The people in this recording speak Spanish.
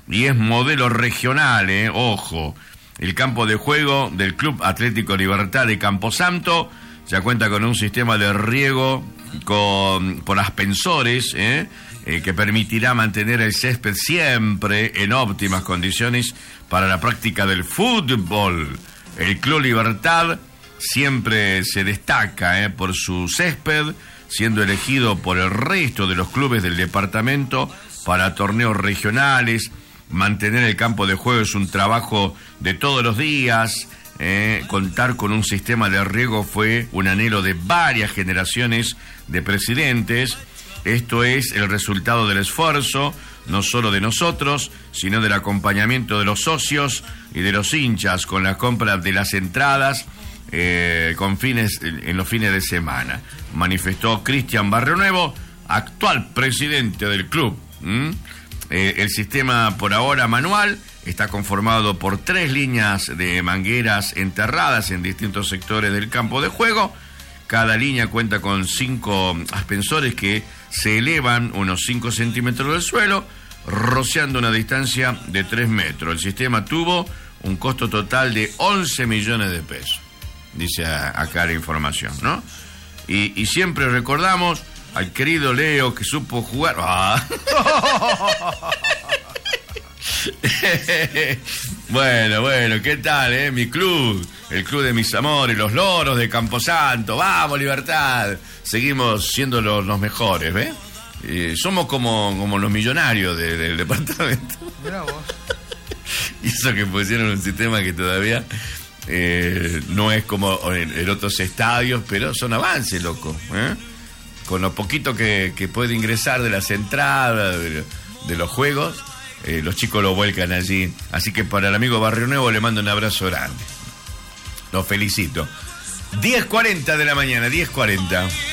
y es modelo regional, ojo. El campo de juego del Club Atlético Libertad de Camposanto ya cuenta con un sistema de riego por aspersores, que permitirá mantener el césped siempre en óptimas condiciones para la práctica del fútbol. El Club Libertad siempre se destaca por su césped, siendo elegido por el resto de los clubes del departamento para torneos regionales. Mantener el campo de juego es un trabajo de todos los días. Contar con un sistema de riego fue un anhelo de varias generaciones de presidentes. Esto es el resultado del esfuerzo, no solo de nosotros, sino del acompañamiento de los socios y de los hinchas con la compra de las entradas en los fines de semana, manifestó Cristian Barrionuevo, actual presidente del club. El sistema, por ahora manual, está conformado por 3 líneas de mangueras enterradas en distintos sectores del campo de juego. Cada línea cuenta con 5 aspersores que se elevan unos 5 centímetros del suelo, rociando una distancia de 3 metros. El sistema tuvo un costo total de 11 millones de pesos, dice acá la información, ¿no? Y siempre recordamos al querido Leo, que supo jugar. Bueno, ¿qué tal, mi club? El club de mis amores, los loros de Camposanto. ¡Vamos, Libertad! Seguimos siendo los mejores, ¿ves? Somos como los millonarios del departamento. Mirá vos. Y eso que pusieron un sistema que todavía no es como en otros estadios, pero son avances, loco, con lo poquito que puede ingresar de las entradas, de los juegos, los chicos lo vuelcan allí. Así que para el amigo Barrionuevo le mando un abrazo grande. Los felicito. 10:40 de la mañana, 10:40.